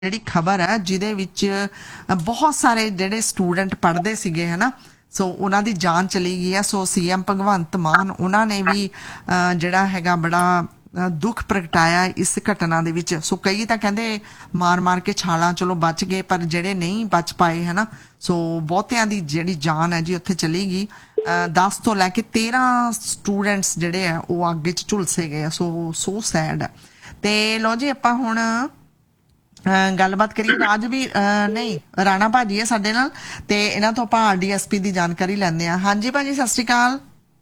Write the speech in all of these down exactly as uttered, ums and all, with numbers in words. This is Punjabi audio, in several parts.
ਜਿਹੜੀ ਖਬਰ ਹੈ ਜਿਹਦੇ ਵਿੱਚ ਬਹੁਤ ਸਾਰੇ ਜਿਹੜੇ ਸਟੂਡੈਂਟ ਪੜ੍ਹਦੇ ਸੀਗੇ ਹਨਾ ਸੋ ਉਹਨਾਂ ਦੀ ਜਾਨ ਚਲੀ ਗਈ ਹੈ। ਸੋ ਸੀਐਮ ਭਗਵੰਤ ਮਾਨ ਉਹਨਾਂ ਨੇ ਵੀ ਜਿਹੜਾ ਹੈਗਾ ਬੜਾ ਦੁੱਖ ਪ੍ਰਗਟਾਇਆ ਇਸ ਘਟਨਾ ਦੇ ਵਿੱਚ। ਸੋ ਕਈ ਤਾਂ ਕਹਿੰਦੇ ਮਾਰ ਮਾਰ ਕੇ ਛਾਲਾਂ ਚਲੋ ਬਚ ਗਏ, ਪਰ ਜਿਹੜੇ ਨਹੀਂ ਬਚ ਪਾਏ ਹੈ ਨਾ ਸੋ ਬਹੁਤਿਆਂ ਦੀ ਜਿਹੜੀ ਜਾਨ ਹੈ ਜੀ ਉੱਥੇ ਚਲੀ ਗਈ। ਦਸ ਤੋਂ ਲੈ ਕੇ ਤੇਰਾਂ ਸਟੂਡੈਂਟਸ ਜਿਹੜੇ ਆ ਉਹ ਅੱਗੇ 'ਚ ਝੁਲਸੇ ਗਏ। ਸੋ ਸੋ ਸੈਡ। ਤੇ ਲਓ ਜੀ ਆਪਾਂ ਹੁਣ ਗੱਲਬਾਤ ਕਰੀਏ। ਰਾਜ ਵੀ ਨਹੀਂ ਰਾਣਾ ਭਾਜੀ ਹੈ ਸਾਡੇ ਨਾਲ ਤੇ ਇਹਨਾਂ ਤੋਂ ਆਪਾਂ ਆਰਡੀਐਸਪੀ ਦੀ ਜਾਣਕਾਰੀ ਲੈਂਦੇ ਹਾਂ। ਹਾਂਜੀ ਭਾਜੀ ਸਤਿ ਸ਼੍ਰੀ ਅਕਾਲ।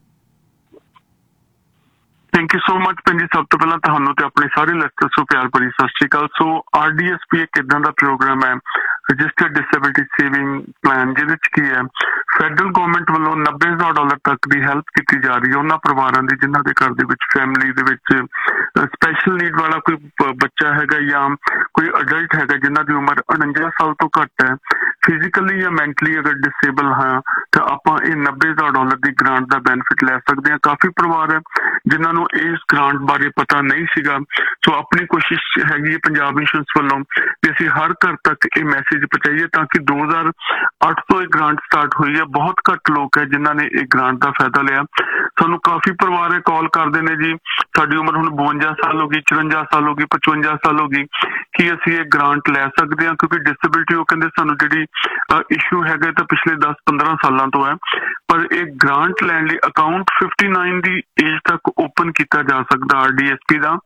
ਥੈਂਕ ਯੂ ਸੋ ਮਚ ਭੈਣ ਜੀ। ਸਭ ਤੋਂ ਪਹਿਲਾਂ ਤੁਹਾਨੂੰ ਤੇ ਆਪਣੇ ਸਾਰੇ ਲਿਸਟਰਸ ਨੂੰ ਪਿਆਰ ਭਰੀ ਸਤਿ ਸ਼੍ਰੀ ਅਕਾਲ। ਸੋ ਆਰਡੀਐਸਪੀ ਇੱਕ ਇਦਾਂ ਦਾ ਪ੍ਰੋਗਰਾਮ ਹੈ, ਰਜਿਸਟਰਡ ਡਿਸੇਬਿਲਿਟੀ ਸੇਵਿੰਗ ਪਲਾਨ, ਜਿਹਦੇ ਚ ਕੀ ਹੈ ਫੈਡਰਲ ਗੌਰਮੈਂਟ ਵੱਲੋਂ ਨੱਬੇ ਹਜ਼ਾਰ ਡਾਲਰ ਤੱਕ ਦੀ ਹੈਲਪ ਕੀਤੀ ਜਾ ਰਹੀ ਹੈ ਉਹਨਾਂ ਪਰਿਵਾਰਾਂ ਦੀ ਜਿਨ੍ਹਾਂ ਦੇ ਘਰ ਦੇ ਵਿੱਚ ਫੈਮਿਲੀ ਦੇ ਵਿੱਚ ਸਪੈਸ਼ਲ ਨੀਡ ਵਾਲਾ ਕੋਈ ਬੱਚਾ ਹੈਗਾ ਜਾਂ ਕੋਈ ਅਡਲਟ ਹੈਗਾ ਜਿਨ੍ਹਾਂ ਦੀ ਉਮਰ ਉਣੰਜਾ ਸਾਲ ਤੋਂ ਘੱਟ ਹੈ, ਫਿਜ਼ੀਕਲੀ ਜਾਂ ਮੈਂਟਲੀ ਅਗਰ ਡਿਸੇਬਲ ਹਾਂ ਤਾਂ ਆਪਾਂ ਇਹ ਨੱਬੇ ਹਜ਼ਾਰ ਡਾਲਰ ਦੀ ਗ੍ਰਾਂਟ ਦਾ ਬੈਨੀਫਿਟ ਲੈ ਸਕਦੇ ਹਾਂ। ਕਾਫੀ ਪਰਿਵਾਰ ਹੈ ਜਿਨ੍ਹਾਂ ਨੂੰ ਇਸ ਗ੍ਰਾਂਟ ਬਾਰੇ ਪਤਾ ਨਹੀਂ ਸੀਗਾ। ਸੋ ਆਪਣੀ ਕੋਸ਼ਿਸ਼ ਹੈਗੀ ਹੈ ਪੰਜਾਬ ਇੰਸ਼ੋਰੈਂਸ ਵੱਲੋਂ ਕਿ ਅਸੀਂ ਹਰ ਘਰ ਤੱਕ ਇਹ ਮੈਸੇਜ ਪਹੁੰਚਾਈਏ ਤਾਂ ਕਿ ਦੋ ਹਜ਼ਾਰ ਅੱਠ ਤੋਂ ਇਹ ਗ੍ਰਾਂਟ ਸਟਾਰਟ ਹੋਈ ਹੈ। ਬਹੁਤ ਘੱਟ ਲੋਕ ਹੈ ਜਿਨ੍ਹਾਂ ਨੇ ਇਹ ਗ੍ਰਾਂਟ ਦਾ ਫਾਇਦਾ ਲਿਆ। ਸਾਨੂੰ ਕਾਫੀ ਪਰਿਵਾਰ ਇਹ ਕਾਲ ਕਰਦੇ ਨੇ ਜੀ ਸਾਡੀ ਉਮਰ ਹੁਣ ਬਵੰਜਾ ਸਾਲ ਹੋ ਗਈ, ਚੁਰੰਜਾ ਸਾਲ ਹੋ ਗਈ, ਪਚਵੰਜਾ ਸਾਲ ਹੋ ਗਈ, ਕੀ ਅਸੀਂ ਇਹ ਗ੍ਰਾਂਟ ਲੈ ਸਕਦੇ ਹਾਂ? ਕਿਉਂਕਿ ਡਿਸੇਬਿਲਿਟੀ ਉਹ ਕਹਿੰਦੇ ਸਾਨੂੰ ਜਿਹੜੀ ਇਸ਼ੂ ਹੈਗਾ ਤਾਂ ਪਿਛਲੇ ਦਸ ਪੰਦਰਾਂ ਸਾਲਾਂ ਤੋਂ ਹੈ, ਪਰ ਇਹ ਗ੍ਰਾਂਟ ਲੈਣ ਲਈ ਅਕਾਊਂਟ ਫਿਫਟੀ ਨਾਈਨ ਦੀ ਏਜ ਤੱਕ ਓਪਨ ਕੀਤਾ ਜਾ ਸਕਦਾ ਆਰਡੀਐਸਪੀ ਦਾ।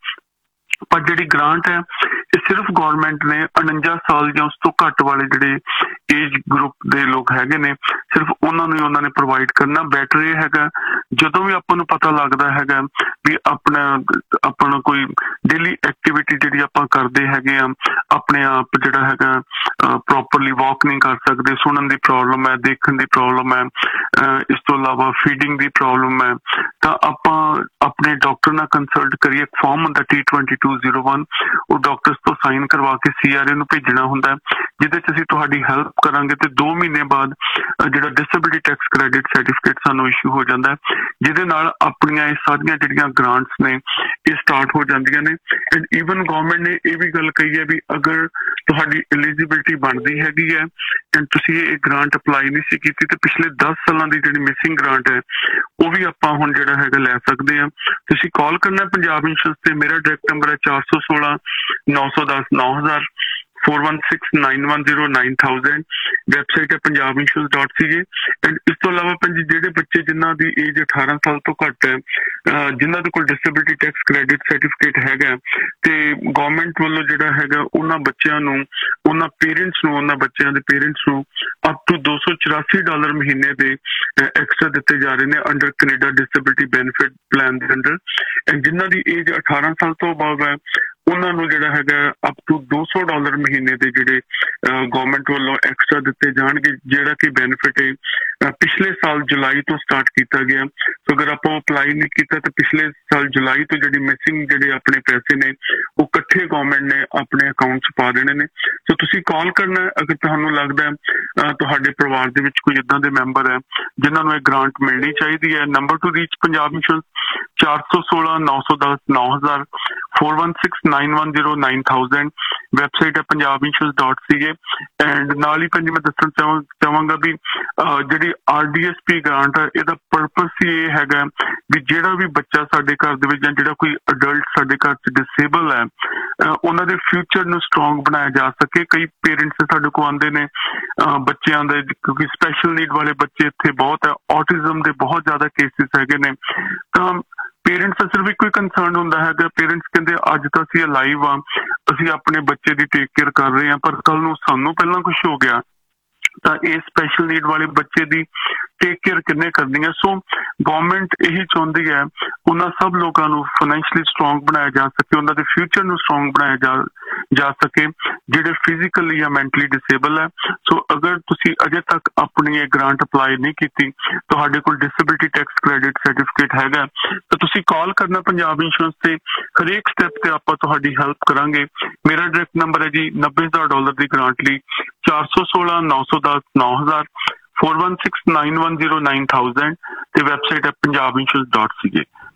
ਪਰ ਜਿਹੜੀ ਗ੍ਰਾਂਟ ਹੈ ਇਹ ਸਿਰਫ ਗੌਰਮੈਂਟ ਨੇ ਉਣੰਜਾ ਸਾਲ ਜਾਂ ਉਸ ਤੋਂ ਘੱਟ ਵਾਲੇ ਜਿਹੜੇ ਏਜ ਗਰੁੱਪ ਦੇ ਲੋਕ ਹੈਗੇ ਨੇ ਸਿਰਫ ਉਹਨਾਂ ਨੂੰ ਹੀ ਉਹਨਾਂ ਨੇ ਪ੍ਰੋਵਾਈਡ ਕਰਨਾ। ਬੈਟਰ ਇਹ ਹੈਗਾ ਜਦੋਂ ਵੀ ਆਪਾਂ ਨੂੰ ਪਤਾ ਲੱਗਦਾ ਹੈਗਾ ਵੀ ਆਪਣਾ ਆਪਣਾ ਕੋਈ ਡੇਲੀ ਐਕਟੀਵਿਟੀ ਜਿਹੜੀ ਆਪਾਂ ਕਰਦੇ ਹੈਗੇ ਆ, ਆਪਣੇ ਆਪ ਜਿਹੜਾ ਹੈਗਾ ਪ੍ਰੋਪਰਲੀ ਵਾਕ ਨਹੀਂ ਕਰ ਸਕਦੇ, ਸੁਣਨ ਦੀ ਪ੍ਰੋਬਲਮ ਹੈ, ਦੇਖਣ ਦੀ ਪ੍ਰੋਬਲਮ ਹੈ, ਇਸ ਤੋਂ ਇਲਾਵਾ ਫੀਡਿੰਗ ਦੀ ਪ੍ਰੋਬਲਮ ਹੈ, ਤਾਂ ਆਪਾਂ ਆਪਣੇ ਡਾਕਟਰ ਨਾਲ ਕੰਸਲਟ ਕਰੀਏ। ਇੱਕ ਫਾਰਮ ਹੁੰਦਾ T twenty two zero one, ਉਹ ਡਾਕਟਰਸ ਤੋਂ ਸਾਈਨ ਕਰਵਾ ਕੇ ਸੀਆਰਏ ਨੂੰ ਭੇਜਣਾ ਹੁੰਦਾ, ਜਿਹਦੇ ਚ ਅਸੀਂ ਤੁਹਾਡੀ ਹੈਲਪ ਕਰਾਂਗੇ ਤੇ ਦੋ ਮਹੀਨੇ ਬਾਅਦ ਜਿਹੜਾ ਡਿਸੇਬਿਲਿਟੀ ਟੈਕਸ ਕ੍ਰੈਡਿਟ ਸਰਟੀਫਿਕੇਟ ਸਾਨੂੰ ਇਸ਼ੂ ਹੋ ਜਾਂਦਾ, ਜਿਹਦੇ ਨਾਲ ਆਪਣੀਆਂ ਇਹ ਸਾਰੀਆਂ ਜਿਹੜੀਆਂ ਗ੍ਰਾਂਟਸ ਨੇ ਇਹ ਸਟਾਰਟ ਹੋ ਜਾਂਦੀਆਂ ਨੇ। ਐਂਡ ਈਵਨ ਗਵਰਨਮੈਂਟ ਨੇ ਇਹ ਵੀ ਗੱਲ ਕਹੀ ਹੈ ਵੀ ਅਗਰ ਤੁਹਾਡੀ ਐਲੀਜੀਬਿਲਿਟੀ ਬਣਦੀ ਹੈਗੀ ਹੈ ਐਂਡ ਤੁਸੀਂ ਇਹ ਗ੍ਰਾਂਟ ਅਪਲਾਈ ਨਹੀਂ ਸੀ ਕੀਤੀ ਤੇ ਪਿਛਲੇ ਦਸ ਸਾਲਾਂ ਦੀ ਜਿਹੜੀ ਮਿਸਿੰਗ ਗ੍ਰਾਂਟ ਹੈ ਉਹ ਵੀ ਆਪਾਂ ਹੁਣ ਜਿਹੜਾ ਹੈਗਾ ਲੈ ਸਕਦੇ ਹਾਂ। ਤੁਸੀਂ ਕਾਲ ਕਰਨਾ ਪੰਜਾਬ ਇੰਸ਼ੋਰੈਂਸ ਤੇ, ਮੇਰਾ ਡਾਇਰੈਕਟ ਨੰਬਰ ਹੈ ਚਾਰ ਸੌ ਸੋਲਾਂ ਨੌ ਸੌ ਦਸ ਨੌ ਹਜ਼ਾਰ four one six nine one zero nine thousand। Website ਹੈ Punjab insurance dot C A. And ਇਸ ਤੋਂ ਇਲਾਵਾ ਪੰਜੀ ਜਿਹੜੇ ਬੱਚੇ ਜਿਨ੍ਹਾਂ ਦੀ ਏਜ ਅਠਾਰਾਂ ਸਾਲ ਤੋਂ ਘੱਟ ਹੈ, ਜਿਨ੍ਹਾਂ ਦੇ ਕੋਲ ਡਿਸੇਬਿਲਿਟੀ ਟੈਕਸ ਕ੍ਰੈਡਿਟ ਸਰਟੀਫਿਕੇਟ ਹੈਗਾ ਤੇ ਗਵਰਨਮੈਂਟ ਵੱਲੋਂ ਜਿਹੜਾ ਹੈਗਾ ਉਹਨਾਂ ਬੱਚਿਆਂ ਨੂੰ, ਉਹਨਾਂ ਪੇਰੈਂਟਸ ਨੂੰ, ਉਹਨਾਂ ਬੱਚਿਆਂ ਦੇ ਪੇਰੈਂਟਸ ਨੂੰ ਅਪ ਟੂ ਦੋ ਸੌ ਚੁਰਾਸੀ ਡਾਲਰ ਮਹੀਨੇ ਦੇ ਐਕਸਟਰਾ ਦਿੱਤੇ ਜਾ ਰਹੇ ਨੇ under Canada disability benefit plan ਦੇ ਅੰਡਰ। ਐਂਡ ਜਿਨ੍ਹਾਂ ਦੀ ਏਜ ਅਠਾਰਾਂ ਸਾਲ ਤੋਂ ਅਬਵ ਹੈ ਉਹਨਾਂ ਨੂੰ ਜਿਹੜਾ ਹੈਗਾ ਅਪ ਟੂ ਦੋ ਸੌ ਡਾਲਰ ਮਹੀਨੇ ਦੇ ਜਿਹੜੇ ਗਵਰਨਮੈਂਟ ਵੱਲੋਂ ਐਕਸਟਰਾ ਦਿੱਤੇ ਜਾਣਗੇ, ਜਿਹੜਾ ਕਿ ਬੈਨੀਫਿਟ ਹੈ ਪਿਛਲੇ ਸਾਲ ਜੁਲਾਈ ਤੋਂ ਸਟਾਰਟ ਕੀਤਾ ਗਿਆ। ਸੋ ਅਗਰ ਆਪਾਂ ਅਪਲਾਈ ਨਹੀਂ ਕੀਤਾ ਤਾਂ ਪਿਛਲੇ ਸਾਲ ਜੁਲਾਈ ਤੋਂ ਜਿਹੜੀ ਮਿਸਿੰਗ ਜਿਹੜੇ ਆਪਣੇ ਪੈਸੇ ਨੇ ਉਹ ਇਕੱਠੇ ਗਵਰਨਮੈਂਟ ਨੇ ਆਪਣੇ ਅਕਾਊਂਟ 'ਚ ਪਾ ਦੇਣੇ ਨੇ। ਸੋ ਤੁਸੀਂ ਕਾਲ ਕਰਨਾ ਅਗਰ ਤੁਹਾਨੂੰ ਲੱਗਦਾ ਤੁਹਾਡੇ ਪਰਿਵਾਰ ਦੇ ਵਿੱਚ ਕੋਈ ਇੱਦਾਂ ਦੇ ਮੈਂਬਰ ਹੈ ਜਿਨ੍ਹਾਂ ਨੂੰ ਇਹ ਗ੍ਰਾਂਟ ਮਿਲਣੀ ਚਾਹੀਦੀ ਹੈ। Number two reach Punjab insurance ਚਾਰ ਸੌ ਸੋਲਾਂ ਨੌ ਸੌ ਦਸ ਨੌ ਹਜ਼ਾਰ four one six nine one zero nine thousand। Website ਹੈ Punjab insurance dot C A. And ਨਾਲ ਹੀ ਪੰਜੀ ਮੈਂ ਦੱਸਣਾ ਚਾਹਾਂ ਚਾਹਾਂਗਾ ਵੀ ਜਿਹੜੀ ਆਰਡੀਐਸਪੀ ਗ੍ਰਾਂਟ ਹੈ ਇਹਦਾ ਪਰਪਸ ਹੀ ਇਹ ਹੈਗਾ ਵੀ ਜਿਹੜਾ ਵੀ ਬੱਚਾ ਸਾਡੇ ਘਰ ਦੇ ਵਿੱਚ ਜਾਂ ਜਿਹੜਾ ਕੋਈ ਅਡਲਟ ਸਾਡੇ ਘਰ 'ਚ ਡਿਸੇਬਲ ਹੈ ਉਹਨਾਂ ਦੇ ਫਿਊਚਰ ਨੂੰ ਸਟਰੋਂਗ ਬਣਾਇਆ ਜਾ ਸਕੇ। ਕਈ ਪੇਰੈਂਟਸ ਸਾਡੇ ਕੋਲ ਆਉਂਦੇ ਨੇ ਬੱਚਿਆਂ ਦੇ, ਕਿਉਂਕਿ ਸਪੈਸ਼ਲ ਨੀਡ ਵਾਲੇ ਬੱਚੇ ਇੱਥੇ ਬਹੁਤ ਹੈ, ਔਟਿਜ਼ਮ ਦੇ ਬਹੁਤ ਜ਼ਿਆਦਾ ਕੇਸਿਸ ਹੈਗੇ ਨੇ, ਤਾਂ ਪੇਰੈਂਟਸ ਦਾ ਸਿਰਫ ਇੱਕੋ ਹੀ ਕੰਸਰਨ ਹੁੰਦਾ ਹੈਗਾ। ਪੇਰੈਂਟਸ ਕਹਿੰਦੇ ਅੱਜ ਤਾਂ ਅਸੀਂ ਅਲਾਈਵ ਆ, ਅਸੀਂ ਆਪਣੇ ਬੱਚੇ ਦੀ ਟੇਕ ਕੇਅਰ ਕਰ ਰਹੇ ਹਾਂ, ਪਰ ਕੱਲ ਨੂੰ ਸਾਨੂੰ ਪਹਿਲਾਂ ਕੁਛ ਹੋ ਗਿਆ ਤਾਂ ਇਹ ਸਪੈਸ਼ਲ ਨੀਡ ਵਾਲੇ ਬੱਚੇ ਦੀ ਟੇਕ ਕੇਅਰ ਕਿੰਨੇ ਕਰਨੀ ਹੈ। ਸੋ ਗਵਰਨਮੈਂਟ ਇਹੀ ਚਾਹੁੰਦੀ ਹੈ ਉਹਨਾਂ ਸਭ ਲੋਕਾਂ ਨੂੰ ਫਾਈਨੈਂਸ਼ਲੀ ਸਟਰੋਂਗ ਬਣਾਇਆ ਜਾ ਸਕੇ, ਉਹਨਾਂ ਦੇ ਫਿਊਚਰ ਨੂੰ ਸਟਰੋਂਗ ਬਣਾਇਆ ਜਾ ਜਾ ਸਕੇ ਜਿਹੜੇ ਫਿਜ਼ੀਕਲੀ ਜਾਂ ਮੈਂਟਲੀ ਡਿਸੇਬਲ ਹੈ। ਸੋ ਅਗਰ ਤੁਸੀਂ ਅਜੇ ਤੱਕ ਆਪਣੀ ਇਹ ਗ੍ਰਾਂਟ ਅਪਲਾਈ ਨਹੀਂ ਕੀਤੀ, ਤੁਹਾਡੇ ਕੋਲ ਡਿਸੇਬਿਲਿਟੀ ਟੈਕਸ ਕ੍ਰੈਡਿਟ ਸਰਟੀਫਿਕੇਟ ਹੈਗਾ ਤਾਂ ਤੁਸੀਂ ਕਾਲ ਕਰਨਾ ਪੰਜਾਬ ਇੰਸ਼ੋਰੈਂਸ ਤੇ। ਹਰੇਕ ਸਟੈਪ ਤੇ ਆਪਾਂ ਤੁਹਾਡੀ ਹੈਲਪ ਕਰਾਂਗੇ। ਮੇਰਾ ਡਾਇਰੈਕਟ ਨੰਬਰ ਹੈ ਜੀ ਨੱਬੇ ਹਜ਼ਾਰ ਡਾਲਰ ਦੀ ਗ੍ਰਾਂਟ ਲਈ ਚਾਰ ਸੌ ਸੋਲਾਂ ਨੌ ਸੌ ਦਸ ਨੌ ਹਜ਼ਾਰ four one six nine one zero nine thousand ਤੇ ਵੈਬਸਾਈਟ ਹੈ Punjab insurance dot C A.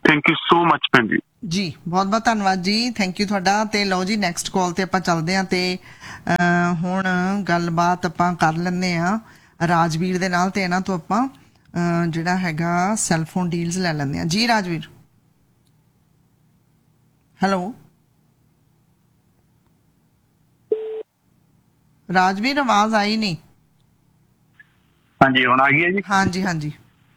Thank you so much ਭੈਣ ਜੀ ਜੀ ਬਹੁਤ ਬਹੁਤ ਧੰਨਵਾਦ ਜੀ ਥੈਂਕ ਯੂ ਤੁਹਾਡਾ ਤੇ ਲਓ ਜੀ ਨੈਕਸਟ ਕਾਲ ਤੇ ਆਪਾਂ ਚੱਲਦੇ ਹਾਂ ਤੇ ਹੁਣ ਗੱਲਬਾਤ ਆਪਾਂ ਕਰ ਲੈਂਦੇ ਹਾਂ ਰਾਜਵੀਰ ਦੇ ਨਾਲ ਤੇ ਇਹਨਾਂ ਤੋਂ ਆਪਾਂ ਜਿਹੜਾ ਹੈਗਾ ਸੈਲਫੋਨ ਡੀਲਸ ਲੈ ਲੈਂਦੇ ਹਾਂ ਜੀ ਰਾਜਵੀਰ ਹੈਲੋ ਰਾਜਵੀਰ ਆਵਾਜ਼ ਆਈ ਨਹੀਂ ਹਾਂਜੀ ਹੁਣ ਆ ਗਈ ਹੈ ਜੀ ਹਾਂਜੀ ਹਾਂਜੀ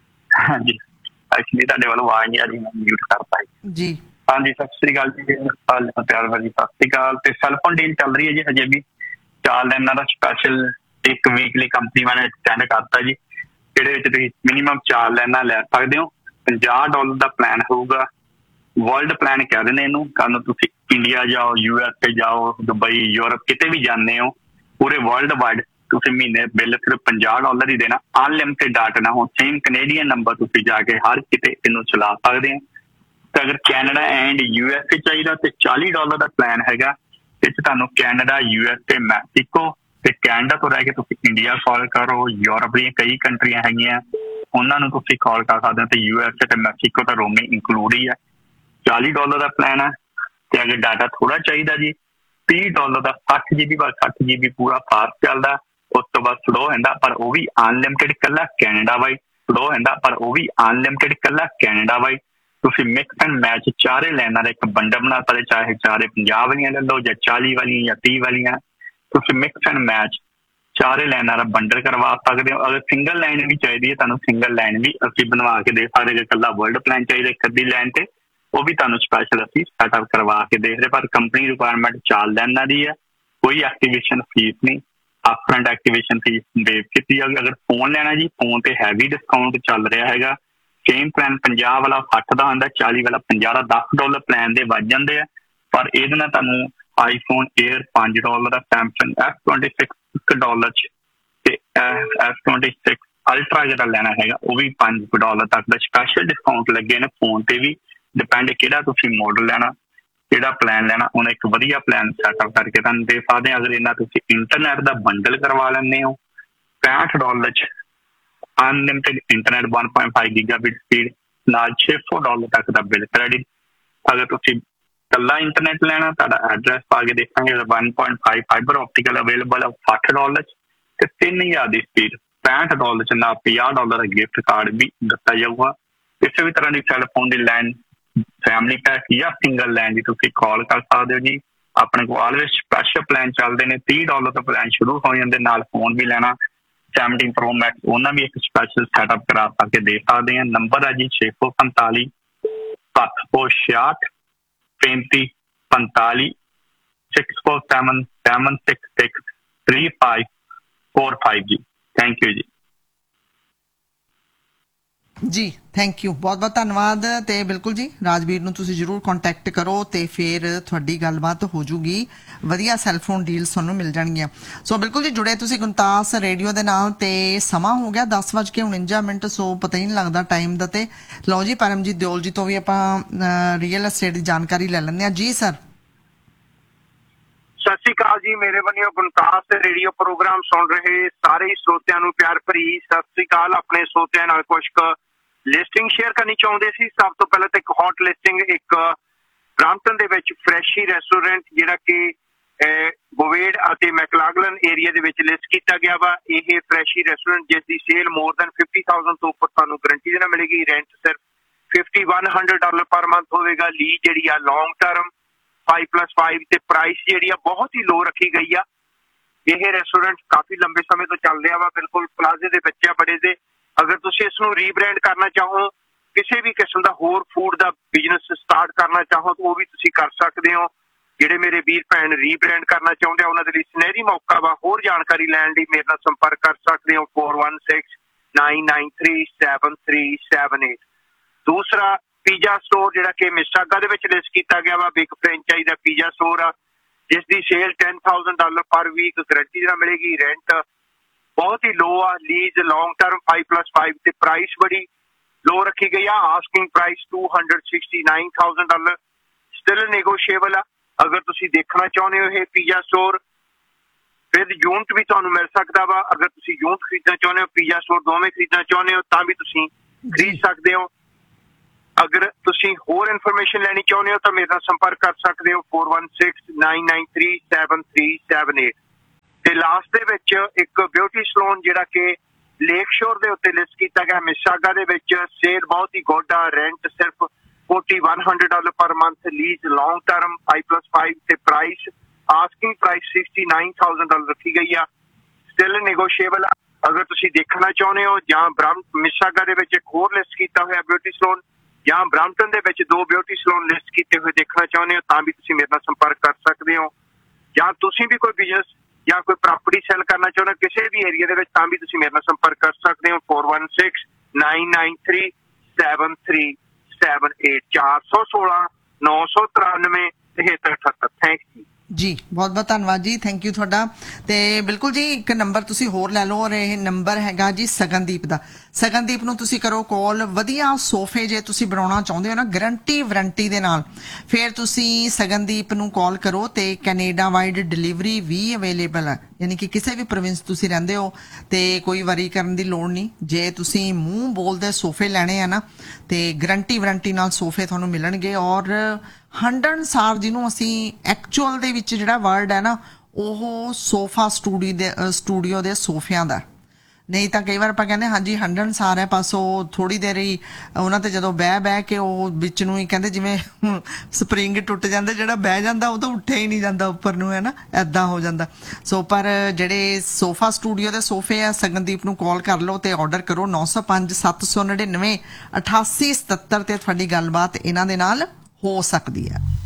ਹਾਂਜੀ ਐਕਚੁਅਲੀ ਤੁਹਾਡੇ ਵੱਲੋਂ ਆਵਾਜ਼ ਨਹੀਂ ਆ ਰਹੀ ਮੈਂ ਮਿਊਟ ਕਰਤਾ ਜੀ ਹਾਂਜੀ ਸਤਿ ਸ੍ਰੀ ਅਕਾਲ ਜੀ ਪਿਆਰ ਭਰੀ ਸਤਿ ਸ੍ਰੀ ਅਕਾਲ ਤੇ ਸੈਲਫੋਨ ਡੀਲ ਚੱਲ ਰਹੀ ਹੈ ਜੀ ਹਜੇ ਵੀ ਚਾਰ ਲੈਣਾ ਦਾ ਸਪੈਸ਼ਲ ਇੱਕ ਵੀਕਲੀ ਕੰਪਨੀ ਵਾਲੇ ਐਕਸਟੈਂਡ ਕਰਤਾ ਜੀ ਜਿਹਦੇ ਵਿੱਚ ਤੁਸੀਂ ਮਿਨੀਮਮ ਚਾਰ ਲੈਣਾ ਲੈ ਸਕਦੇ ਹੋ ਪੰਜਾਹ ਡਾਲਰ ਦਾ ਪਲਾਨ ਹੋਊਗਾ ਵਰਲਡ ਪਲਾਨ ਕਹਿ ਦਿੰਦੇ ਇਹਨੂੰ ਕੱਲ ਨੂੰ ਤੁਸੀਂ ਇੰਡੀਆ ਜਾਓ ਯੂ ਐਸ ਏ ਜਾਓ ਦੁਬਈ ਯੂਰਪ ਕਿਤੇ ਵੀ ਜਾਂਦੇ ਹੋ ਪੂਰੇ ਵਰਲਡ ਵਾਈਡ ਤੁਸੀਂ ਮਹੀਨੇ ਬਿੱਲ ਸਿਰਫ ਪੰਜਾਹ ਡਾਲਰ ਹੀ ਦੇਣਾ ਅਨਲਿਮਟਿਡ ਡਾਟਾ ਨਾ ਹੋ ਸੇਮ ਕੈਨੇਡੀਅਨ ਨੰਬਰ ਤੁਸੀਂ ਜਾ ਕੇ ਹਰ ਕਿਤੇ ਇਹਨੂੰ ਚਲਾ ਸਕਦੇ ਹੋ ਤੇ ਅਗਰ Canada and U S A ਚਾਹੀਦਾ ਤੇ ਚਾਲੀ ਡਾਲਰ ਦਾ ਪਲਾਨ ਹੈਗਾ ਇਹ 'ਚ ਤੁਹਾਨੂੰ Canada U S A Mexico ਤੇ ਕੈਨੇਡਾ ਤੋਂ ਰਹਿ ਕੇ ਤੁਸੀਂ ਇੰਡੀਆ ਕਾਲ ਕਰੋ ਯੂਰਪ ਦੀਆਂ ਕਈ ਕੰਟਰੀਆਂ ਹੈਗੀਆਂ ਉਹਨਾਂ ਨੂੰ ਤੁਸੀਂ ਕਾਲ ਕਰ ਸਕਦੇ ਹੋ ਤੇ ਯੂ ਐਸ ਏ ਤੇ ਮੈਕਸੀਕੋ ਤਾਂ ਰੋਮਿੰਗ ਇਨਕਲੂਡ ਹੀ ਹੈ ਚਾਲੀ ਡਾਲਰ ਦਾ ਪਲਾਨ ਹੈ ਤੇ ਅਗਰ ਡਾਟਾ ਥੋੜਾ ਚਾਹੀਦਾ ਜੀ ਤੀਹ ਡਾਲਰ ਦਾ ਸੱਠ ਜੀ ਬੀ ਬਾਅਦ ਸੱਠ ਜੀ ਬੀ ਪੂਰਾ ਫਾਸਟ ਚੱਲਦਾ ਉਸ ਤੋਂ ਬਾਅਦ ਸਲੋ ਹੁੰਦਾ ਪਰ ਉਹ ਵੀ ਅਨਲਿਮਟਿਡ ਇਕੱਲਾ ਕੈਨੇਡਾ ਵਾਈਡ ਸਲੋ ਹੁੰਦਾ ਪਰ ਉਹ ਵੀ ਅਨਲਿਮਟਿਡ ਇਕੱਲਾ ਕੈਨੇਡਾ ਵਾਈਡ ਤੁਸੀਂ ਮਿਕਸ ਐਂਡ ਮੈਚ ਚਾਰੇ ਲੈਣਾ ਦਾ ਇੱਕ ਬੰਡਲ ਬਣਾ ਸਕਦੇ ਚਾਹੇ ਚਾਰੇ ਪੰਜਾਹ ਵਾਲੀਆਂ ਲੈ ਲਓ ਜਾਂ ਚਾਲੀ ਵਾਲੀਆਂ ਜਾਂ ਤੀਹ ਵਾਲੀਆਂ ਤੁਸੀਂ ਮਿਕਸ ਐਂਡ ਮੈਚ ਚਾਰੇ ਲਾਈਨਾਂ ਦਾ ਬੰਡਲ ਕਰਵਾ ਸਕਦੇ ਹੋ ਅਗਰ ਸਿੰਗਲ ਲਾਈਨ ਵੀ ਚਾਹੀਦੀ ਹੈ ਤੁਹਾਨੂੰ ਸਿੰਗਲ ਲਾਈਨ ਵੀ ਅਸੀਂ ਬਣਵਾ ਕੇ ਦੇ ਸਕਦੇ ਜੇ ਇਕੱਲਾ ਵਰਲਡ ਪਲਾਨ ਚਾਹੀਦਾ ਇੱਕ ਅੱਧੀ ਲਾਈਨ ਤੇ ਉਹ ਵੀ ਤੁਹਾਨੂੰ ਸਪੈਸ਼ਲ ਅਸੀਂ ਸੈਟਅਪ ਕਰਵਾ ਕੇ ਦੇ ਰਹੇ ਪਰ ਕੰਪਨੀ ਰਿਕੁਆਇਰਮੈਂਟ ਚਾਰ ਲਾਈਨਾਂ ਦੀ ਹੈ ਕੋਈ ਐਕਟੀਵੇਸ਼ਨ ਫੀਸ ਨਹੀਂ ਅਪਫਰੰਟ ਐਕਟੀਵੇਸ਼ਨ ਫੀਸ ਵੇਵ ਕੀਤੀ ਜਾਊਗੀ ਅਗਰ ਫੋਨ ਲੈਣਾ ਜੀ ਫੋਨ ਤੇ ਹੈਵੀ ਡਿਸਕਾਊਂਟ ਚੱਲ ਰਿਹਾ ਹੈਗਾ ਸੇਮ ਪਲਾਨ ਪੰਜਾਹ ਵਾਲਾ ਸੱਠ ਦਾ ਆਉਂਦਾ ਚਾਲੀ ਵਾਲਾ ਪੰਜਾਹ ਦਾ ਦਸ ਡਾਲਰ ਪਲਾਨ ਦੇ ਵੱਜ ਜਾਂਦੇ ਆ ਪਰ ਇਹਦੇ ਨਾਲ ਤੁਹਾਨੂੰ ਆਈਫੋਨ ਏਅਰ ਪੰਜ ਡਾਲਰ ਦਾ ਸੈਮਸੰਗ ਐਫ ਟਵੈਂਟੀ ਸਿਕਸ ਇੱਕ ਡਾਲਰ ਚ ਤੇ ਐਫ ਟਵੈਂਟੀ ਸਿਕਸ ਅਲਟਰਾ ਜਿਹੜਾ ਲੈਣਾ ਹੈਗਾ ਉਹ ਵੀ ਪੰਜ ਡਾਲਰ ਤੱਕ ਦਾ ਸਪੈਸ਼ਲ ਡਿਸਕਾਊਂਟ ਲੱਗੇ ਨੇ ਫੋਨ ਤੇ ਵੀ ਡਿਪੈਂਡ ਕਿਹੜਾ ਤੁਸੀਂ ਮਾਡਲ ਲੈਣਾ ਕਿਹੜਾ ਪਲਾਨ ਲੈਣਾ ਉਹਨੇ ਇੱਕ ਵਧੀਆ ਪਲਾਨ ਸੈਟਅਪ ਕਰਕੇ ਤੁਹਾਨੂੰ ਦੇ ਸਕਦੇ ਅਗਰ ਇਹਨਾਂ ਤੁਸੀਂ ਇੰਟਰਨੈਟ ਦਾ ਬੰਡਲ ਕਰਵਾ ਲੈਂਦੇ ਹੋ ਪੈਂਹਠ ਡਾਲਰ ਚ unlimited internet one point five ਗੀਗਾਬਿਟ speed ਨਾਲ ਛੇ ਸੌ ਡਾਲਰ ਤੱਕ ਦਾ ਬਿੱਲ ਕ੍ਰੈਡਿਟ ਅਗਰ ਤੁਸੀਂ ਇਕੱਲਾ ਇੰਟਰਨੈਟ ਲੈਣਾ ਤੁਹਾਡਾ ਐਡਰੈਸ ਪਾ ਕੇ ਦੇਖਾਂਗੇ one point five fibre optical available ਆ ਸੱਠ ਡਾਲਰ ਚ ਤੇ ਤਿੰਨ ਹਜ਼ਾਰ ਦੀ ਸਪੀਡ ਪੈਂਹਠ ਡਾਲਰ ਚ ਨਾਲ ਪੰਜਾਹ ਡਾਲਰ ਦਾ ਗਿਫਟ ਕਾਰਡ ਵੀ ਦਿੱਤਾ ਜਾਊਗਾ ਕਿਸੇ ਵੀ ਤਰ੍ਹਾਂ ਦੀ ਸੈਲਫੋਨ ਦੀ ਲਾਈਨ ਫੈਮਲੀ ਪੈਕ ਜਾਂ ਸਿੰਗਲ ਲਾਈਨ ਦੀ ਤੁਸੀਂ ਕਾਲ ਕਰ ਸਕਦੇ ਹੋ ਜੀ ਆਪਣੇ ਕੋਲ ਆਲਵੇਜ਼ ਸਪੈਸ਼ਲ ਪਲਾਨ ਚੱਲਦੇ ਨੇ ਤੀਹ ਡਾਲਰ ਤੋਂ ਪਲਾਨ ਸ਼ੁਰੂ ਹੋ ਜਾਂਦੇ ਨਾਲ ਫੋਨ ਵੀ ਲੈਣਾ ਸੈਵਨਟੀਨ ਪ੍ਰੋ ਮੈਕਸ ਉਹਨਾਂ ਵੀ ਇੱਕ ਸਪੈਸ਼ਲ ਸੈਟਅਪ ਕਰਾ ਕੇ ਦੇ ਸਕਦੇ ਹਾਂ ਨੰਬਰ ਹੈ ਜੀ ਛੇ ਸੌ ਪੰਤਾਲੀ ਸੱਤ ਸੌ ਛਿਆਹਠ ਪੈਂਤੀ ਪੰਤਾਲੀ six four seven seven six six three five four five G thank you ਜੀ ਜੀ ਥੈਂਕ ਯੂ ਬਹੁਤ ਬਹੁਤ ਧੰਨਵਾਦ ਤੇ ਬਿਲਕੁਲ ਜੀ ਰਾਜਵੀਰ ਨੂੰ ਤੁਸੀਂ ਜ਼ਰੂਰ ਕੰਟੈਕਟ ਕਰੋ ਤੇ ਫਿਰ ਤੁਹਾਡੀ ਗੱਲਬਾਤ ਹੋ ਜੂਗੀ ਵਧੀਆ ਸੈਲਫੋਨ ਡੀਲਸ ਤੁਹਾਨੂੰ ਮਿਲ ਜਾਣਗੀਆਂ ਸੋ ਬਿਲਕੁਲ ਜੀ ਜੁੜੇ ਤੁਸੀਂ ਗੁਣਤਾਸ ਰੇਡੀਓ ਦੇ ਨਾਲ ਤੇ ਸਮਾਂ ਹੋ ਗਿਆ ਦਸ ਵੱਜ ਕੇ ਉਣੰਜਾ ਮਿੰਟ ਸੋ ਪਤਾ ਹੀ ਨਹੀਂ ਲੱਗਦਾ ਟਾਈਮ ਦਾ ਤੇ ਲਓ ਜੀ ਪਰਮਜੀਤ ਦਿਓਲ ਜੀ ਤੋਂ ਵੀ ਆਪਾਂ ਰੀਅਲ ਐਸਟੇਟ ਦੀ ਜਾਣਕਾਰੀ ਲੈ ਲੈਂਦੇ ਹਾਂ ਜੀ ਸਰ ਸਤਿ ਸ਼੍ਰੀ ਅਕਾਲ ਜੀ ਮੇਰੇ ਵੱਲੋਂ ਗੁਣਤਾਸ ਰੇਡੀਓ ਪ੍ਰੋਗਰਾਮ ਸੁਣ ਰਹੇ ਸਾਰੇ ਸਰੋਤਿਆਂ ਨੂੰ ਪਿਆਰ ਭਰੀ ਸਤਿ ਸ਼੍ਰੀ ਅਕਾਲ ਆਪਣੇ ਸਰੋਤਿਆਂ ਨਾਲ ਕੁਝ ਕੁ ਲਿਸਟਿੰਗ ਸ਼ੇਅਰ ਕਰਨੀ ਚਾਹੁੰਦੇ ਸੀ ਸਭ ਤੋਂ ਪਹਿਲਾਂ ਤਾਂ ਇੱਕ ਹੌਟ ਲਿਸਟਿੰਗ ਇੱਕ ਬ੍ਰਾਂਪਟਨ ਦੇ ਵਿੱਚ ਫਰੈਸ਼ੀ ਰੈਸਟੋਰੈਂਟ ਜਿਹੜਾ ਕਿ ਬੋਵੇਡ ਅਤੇ ਮੈਕਲਾਗਲਨ ਏਰੀਆ ਦੇ ਵਿੱਚ ਲਿਸਟ ਕੀਤਾ ਗਿਆ ਵਾ ਇਹ ਫਰੈਸ਼ੀ ਰੈਸਟੋਰੈਂਟ ਜਿਸ ਦੀ sale more than fifty thousand ਤੋਂ ਉੱਪਰ ਤੁਹਾਨੂੰ ਗਰੰਟੀ ਦੇ ਨਾਲ ਮਿਲੇਗੀ ਰੈਂਟ ਸਿਰਫ fifty one hundred dollar per month ਹੋਵੇਗਾ ਲੀ ਜਿਹੜੀ ਆ long term five plus five ਤੇ ਪ੍ਰਾਈਸ ਜਿਹੜੀ ਆ ਬਹੁਤ ਹੀ ਲੋ ਰੱਖੀ ਗਈ ਆ ਇਹ ਰੈਸਟੋਰੈਂਟ ਕਾਫੀ ਲੰਬੇ ਸਮੇਂ ਤੋਂ ਚੱਲ ਰਿਹਾ ਵਾ ਬਿਲਕੁਲ ਪਲਾਜ਼ੇ ਦੇ ਵਿੱਚ ਆ ਬੜੇ ਦੇ ਅਗਰ ਤੁਸੀਂ ਇਸ ਨੂੰ ਰੀਬ੍ਰਾਂਡ ਕਰਨਾ ਚਾਹੋ ਕਿਸੇ ਵੀ ਕਿਸਮ ਦਾ ਹੋਰ ਫੂਡ ਦਾ ਬਿਜ਼ਨਸ ਸਟਾਰਟ ਕਰਨਾ ਚਾਹੋ ਤਾਂ ਉਹ ਵੀ ਤੁਸੀਂ ਕਰ ਸਕਦੇ ਹੋ ਜਿਹੜੇ ਮੇਰੇ ਵੀਰ ਭੈਣ ਰੀਬ੍ਰਾਂਡ ਕਰਨਾ ਚਾਹੁੰਦੇ ਆ ਉਹਨਾਂ ਦੇ ਲਈ ਸੁਨਹਿਰੀ ਮੌਕਾ ਵਾ ਹੋਰ ਜਾਣਕਾਰੀ ਲੈਣ ਲਈ ਮੇਰੇ ਨਾਲ ਸੰਪਰਕ ਕਰ ਸਕਦੇ ਹੋ four one six nine nine three seven three seven eight ਦੂਸਰਾ ਪੀਜ਼ਾ ਸਟੋਰ ਜਿਹੜਾ ਕਿ ਮਿਸਟਾਗਾ ਦੇ ਵਿੱਚ ਲਿਸਟ ਕੀਤਾ ਗਿਆ ਵਾ ਬਿਗ ਫਰੈਂਚਾਈਜ਼ ਦਾ ਪੀਜ਼ਾ ਸਟੋਰ ਆ ਜਿਸ ਦੀ ਸੇਲ ten thousand ਡਾਲਰ ਪਰ ਵੀਕ ਗਰੰਟੀ ਨਾਲ ਮਿਲੇਗੀ ਰੈਂਟ ਬਹੁਤ ਹੀ ਲੋ ਆ lease long term five plus five ਤੇ ਪ੍ਰਾਈਸ ਬੜੀ ਲੋ ਰੱਖੀ ਗਈ ਆ asking price two hundred sixty-nine thousand dollar still negotiable ਆ ਅਗਰ ਤੁਸੀਂ ਦੇਖਣਾ ਚਾਹੁੰਦੇ ਹੋ ਇਹ ਪੀਜ਼ਾ ਸਟੋਰ ਵਿਦ ਯੂਨਿਟ ਵੀ ਤੁਹਾਨੂੰ ਮਿਲ ਸਕਦਾ ਵਾ ਅਗਰ ਤੁਸੀਂ ਯੂਨਿਟ ਖਰੀਦਣਾ ਚਾਹੁੰਦੇ ਹੋ ਪੀਜ਼ਾ ਸਟੋਰ ਦੋਵੇਂ ਖਰੀਦਣਾ ਚਾਹੁੰਦੇ ਹੋ ਤਾਂ ਵੀ ਤੁਸੀਂ ਖਰੀਦ ਸਕਦੇ ਹੋ ਅਗਰ ਤੁਸੀਂ ਹੋਰ ਇਨਫੋਰਮੇਸ਼ਨ ਲੈਣੀ ਚਾਹੁੰਦੇ ਹੋ ਤਾਂ ਮੇਰੇ ਨਾਲ ਸੰਪਰਕ ਕਰ ਸਕਦੇ ਹੋ four one six nine nine three seven three seven eight। ਤੇ ਲਾਸਟ ਦੇ ਵਿੱਚ ਇੱਕ ਬਿਊਟੀ ਸਲੂਨ ਜਿਹੜਾ ਕਿ ਲੇਕ ਸ਼ੋਰ ਦੇ ਉੱਤੇ ਲਿਸਟ ਕੀਤਾ ਗਿਆ ਮਿਸਾਗਾ ਦੇ ਵਿੱਚ, ਸੇਲ ਬਹੁਤ ਹੀ ਗੁੱਡ ਆ, ਰੈਂਟ ਸਿਰਫ forty-one hundred dollar per month, lease long term five plus five ਤੇ price asking price sixty-nine thousand dollar ਰੱਖੀ ਗਈ ਆ, ਸਟਿਲ ਨੈਗੋਸ਼ੀਏਬਲ ਆ। ਅਗਰ ਤੁਸੀਂ ਦੇਖਣਾ ਚਾਹੁੰਦੇ ਹੋ ਜਾਂ ਬ੍ਰਮ ਮਿਸਾਗਾ ਦੇ ਵਿੱਚ ਇੱਕ ਹੋਰ ਲਿਸਟ ਕੀਤਾ ਹੋਇਆ ਬਿਊਟੀ ਸਲੂਨ ਜਾਂ ਬ੍ਰੈਂਪਟਨ ਦੇ ਵਿੱਚ ਦੋ ਬਿਊਟੀ ਸਲੂਨ ਲਿਸਟ ਕੀਤੇ ਹੋਏ ਦੇਖਣਾ ਚਾਹੁੰਦੇ ਹੋ ਤਾਂ ਵੀ ਤੁਸੀਂ ਮੇਰੇ ਨਾਲ ਸੰਪਰਕ ਕਰ ਸਕਦੇ ਹੋ। ਜਾਂ ਤੁਸੀਂ ਵੀ ਕੋਈ ਬਿਜ਼ਨਸ ਜਾਂ ਕੋਈ ਪ੍ਰਾਪਰਟੀ ਸੈਲ ਕਰਨਾ ਚਾਹੁੰਦੇ ਹੋ ਕਿਸੇ ਵੀ ਏਰੀਆ ਦੇ ਵਿੱਚ ਤਾਂ ਵੀ ਤੁਸੀਂ ਮੇਰੇ ਨਾਲ ਸੰਪਰਕ ਕਰ ਸਕਦੇ ਹੋ four one six nine nine three seven three seven eight ਚਾਰ ਸੌ ਸੋਲਾਂ ਨੌ ਸੌ ਤਰਾਨਵੇਂ ਤਿਹੱਤਰ ਅਠੱਤਰ। ਥੈਂਕ ਯੂ ਜੀ, ਬਹੁਤ ਬਹੁਤ ਧੰਨਵਾਦ ਜੀ, ਥੈਂਕ ਯੂ ਤੁਹਾਡਾ। ਤੇ ਬਿਲਕੁਲ ਜੀ ਇੱਕ ਨੰਬਰ ਤੁਸੀਂ ਹੋਰ ਲੈ ਲਓ, ਔਰ ਇਹ ਨੰਬਰ ਹੈਗਾ ਜੀ ਸਗਨਦੀਪ ਦਾ। ਸਗਨਦੀਪ ਨੂੰ ਤੁਸੀਂ ਕਰੋ ਕਾਲ। ਵਧੀਆ ਸੋਫੇ ਜੇ ਤੁਸੀਂ ਬਣਾਉਣਾ ਚਾਹੁੰਦੇ ਹੋ ਨਾ ਗਰੰਟੀ ਵਾਰੰਟੀ ਦੇ ਨਾਲ, ਫਿਰ ਤੁਸੀਂ ਸਗਨਦੀਪ ਨੂੰ ਕਾਲ ਕਰੋ। ਤੇ ਕੈਨੇਡਾ ਵਾਈਡ ਡਿਲੀਵਰੀ ਵੀ ਅਵੇਲੇਬਲ ਹੈ, ਯਾਨੀ ਕਿ ਕਿਸੇ ਵੀ ਪ੍ਰੋਵਿੰਸ ਤੁਸੀਂ ਰਹਿੰਦੇ ਹੋ ਤੇ ਕੋਈ ਵਰੀ ਕਰਨ ਦੀ ਲੋੜ ਨਹੀਂ। ਜੇ ਤੁਸੀਂ ਮੂੰਹ ਬੋਲਦੇ ਸੋਫੇ ਲੈਣੇ ਆ ਨਾ ਤੇ ਗਰੰਟੀ ਵਾਰੰਟੀ ਨਾਲ ਸੋਫੇ ਤੁਹਾਨੂੰ ਮਿਲਣਗੇ। ਔਰ ਹੰਡਨ ਸਾਰ ਜਿਹਨੂੰ ਅਸੀਂ ਐਕਚੁਅਲ ਦੇ ਵਿੱਚ ਜਿਹੜਾ ਵਰਡ ਹੈ ਨਾ ਉਹ ਸੋਫਾ ਸਟੂਡੀਓ ਦੇ ਸਟੂਡੀਓ ਦੇ ਸੋਫਿਆਂ ਦਾ, ਨਹੀਂ ਤਾਂ ਕਈ ਵਾਰ ਆਪਾਂ ਕਹਿੰਦੇ ਹਾਂਜੀ ਹੰਡਨ ਸਾਰ ਹੈ ਬਸ ਉਹ ਥੋੜੀ ਦੇਰ ਹੀ ਉਹਨਾਂ ਤੇ ਜਦੋਂ ਬਹਿ ਬਹਿ ਕੇ ਉਹ ਵਿੱਚ ਨੂੰ ਹੀ ਕਹਿੰਦੇ ਜਿਵੇਂ ਸਪਰਿੰਗ ਟੁੱਟ ਜਾਂਦੇ, ਜਿਹੜਾ ਬਹਿ ਜਾਂਦਾ ਉਹ ਤਾਂ ਉੱਠਿਆ ਹੀ ਨਹੀਂ ਜਾਂਦਾ ਉੱਪਰ ਨੂੰ, ਹੈ ਨਾ, ਐਦਾਂ ਹੋ ਜਾਂਦਾ। ਸੋ ਪਰ ਜਿਹੜੇ ਸੋਫਾ ਸਟੂਡੀਓ ਦੇ ਸੋਫੇ ਆ ਸਗਨਦੀਪ ਨੂੰ ਕਾਲ ਕਰ ਲਓ ਤੇ ਆਰਡਰ ਕਰੋ ਨੌ ਸੌ ਪੰਜ ਸੱਤ ਸੌ ਨੜਿਨਵੇਂ ਅਠਾਸੀ ਸਤੱਤਰ ਤੇ ਤੁਹਾਡੀ ਗੱਲਬਾਤ ਇਹਨਾਂ ਦੇ ਨਾਲ ਹੋ ਸਕਦੀ ਹੈ।